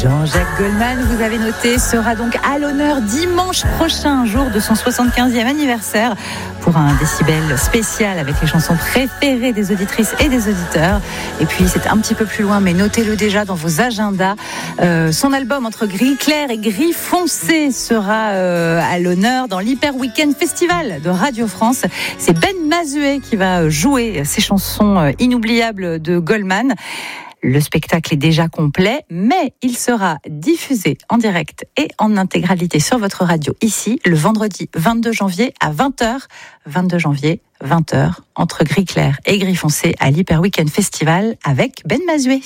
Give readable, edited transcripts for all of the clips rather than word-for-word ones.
Jean-Jacques Goldman, vous avez noté, sera donc à l'honneur dimanche prochain, jour de son 75e anniversaire, pour un décibel spécial avec les chansons préférées des auditrices et des auditeurs. Et puis c'est un petit peu plus loin, mais notez-le déjà dans vos agendas. Son album Entre gris clair et gris foncé sera à l'honneur dans l'Hyper Weekend Festival de Radio France. C'est Ben Mazuet qui va jouer ces chansons inoubliables de Goldman. Le spectacle est déjà complet, mais il sera diffusé en direct et en intégralité sur votre radio ici, le vendredi 22 janvier à 20h. 22 janvier, 20h, entre gris clair et gris foncé à l'Hyper Weekend Festival avec Ben Mazuet.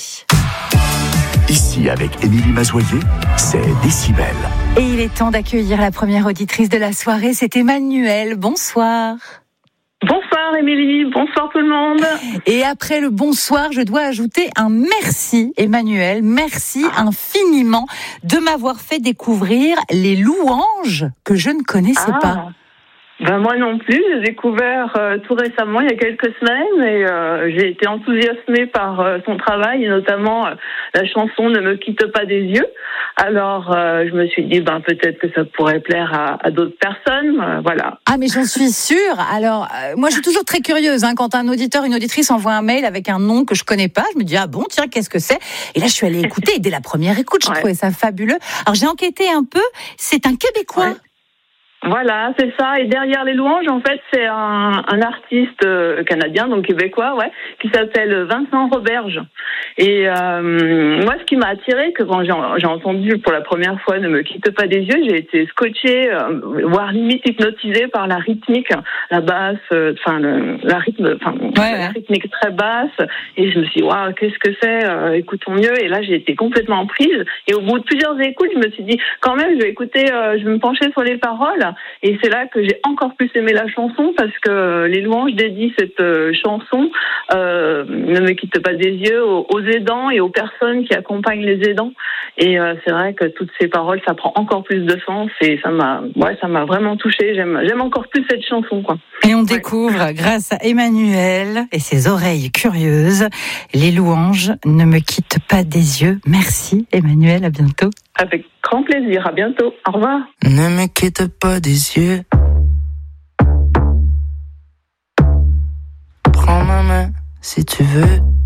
Ici, avec Émilie Mazoyer, c'est Décibel. Et il est temps d'accueillir la première auditrice de la soirée, c'est Emmanuel. Bonsoir. Bonsoir Émilie, bonsoir tout le monde. Et après le bonsoir, je dois ajouter un merci Emmanuel, merci infiniment de m'avoir fait découvrir les louanges que je ne connaissais pas. Ben moi non plus, j'ai découvert tout récemment, il y a quelques semaines, et j'ai été enthousiasmée par son travail, et notamment la chanson Ne me quitte pas des yeux. Alors je me suis dit peut-être que ça pourrait plaire à d'autres personnes, voilà. Ah mais j'en suis sûre. Alors moi je suis toujours très curieuse quand un auditeur, une auditrice envoie un mail avec un nom que je connais pas, je me dis tiens qu'est-ce que c'est ? Et là je suis allée écouter et dès la première écoute je trouvais ça fabuleux. Alors j'ai enquêté un peu, c'est un Québécois. Ouais. Voilà, c'est ça. Et derrière les louanges, en fait, c'est un artiste canadien, donc québécois, qui s'appelle Vincent Roberge. Et moi, ce qui m'a attiré, que quand j'ai entendu pour la première fois Ne me quitte pas des yeux, j'ai été scotchée, voire limite hypnotisée par la rythmique, la basse, la rythmique très basse. Et je me suis dit, waouh, qu'est-ce que c'est ? Écoutons mieux. Et là, j'ai été complètement prise. Et au bout de plusieurs écoutes, je me suis dit, quand même, je vais écouter, je vais me pencher sur les paroles. Et c'est là que j'ai encore plus aimé la chanson parce que les louanges dédient cette chanson Ne me quitte pas des yeux aux aidants et aux personnes qui accompagnent les aidants. Et c'est vrai que toutes ces paroles, ça prend encore plus de sens et ça m'a vraiment touchée. J'aime encore plus cette chanson, quoi. Et on découvre, grâce à Emmanuel et ses oreilles curieuses, les louanges Ne me quitte pas des yeux. Merci Emmanuel, à bientôt. Avec grand plaisir, à bientôt. Au revoir. Ne me quitte pas des yeux. Prends ma main si tu veux.